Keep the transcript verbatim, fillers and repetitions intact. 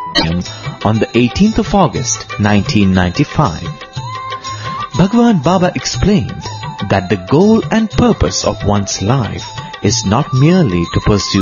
on the eighteenth of August nineteen ninety-five. Bhagwan Baba explained that the goal and purpose of one's life is not merely to pursue